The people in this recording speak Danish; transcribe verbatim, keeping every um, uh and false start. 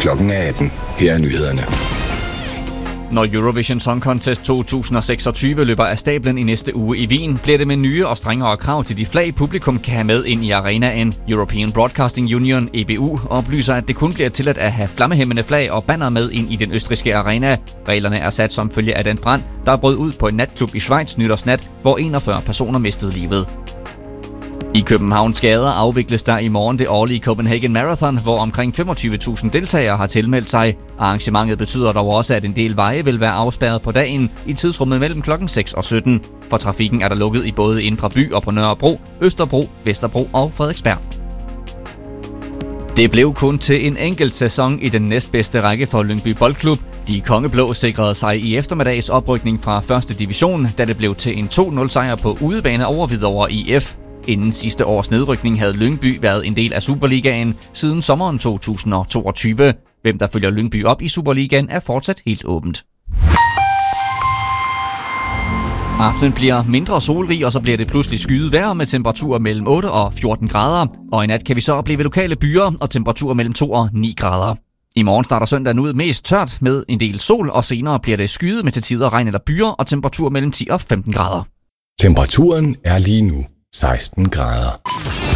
klokken atten. Her er nyhederne. Når Eurovision Song Contest to tusind seksogtyve løber af stablen i næste uge i Wien, bliver det med nye og strengere krav til de flag, publikum kan have med ind i arenaen. European Broadcasting Union, E B U, oplyser, at det kun bliver tilladt at have flammehæmmende flag og banner med ind i den østrigske arena. Reglerne er sat som følge af den brand, der brød ud på en natklub i Schweiz nytårsnat, hvor enogfyrre personer mistede livet. I Københavns gader afvikles der i morgen det årlige Copenhagen Marathon, hvor omkring femogtyve tusind deltagere har tilmeldt sig. Arrangementet betyder dog også, at en del veje vil være afspærret på dagen i tidsrummet mellem klokken seks og sytten. For trafikken er der lukket i både Indre By og på Nørrebro, Østerbro, Vesterbro og Frederiksberg. Det blev kun til en enkelt sæson i den næstbedste række for Lyngby Boldklub. De kongeblå sikrede sig i eftermiddags oprykning fra første division, da det blev til en to nul sejr på udebane over Hvidovre I F. Inden sidste års nedrykning havde Lyngby været en del af Superligaen siden sommeren to tusind toogtyve. Hvem der følger Lyngby op i Superligaen er fortsat helt åbent. Aftenen bliver mindre solrig, og så bliver det pludselig skyet vejr med temperaturer mellem otte og fjorten grader. Og i nat kan vi så opleve lokale byer og temperaturer mellem to og ni grader. I morgen starter søndagen ud mest tørt med en del sol, og senere bliver det skyet med til tider regn eller byer og temperaturer mellem ti og femten grader. Temperaturen er lige nu seksten grader.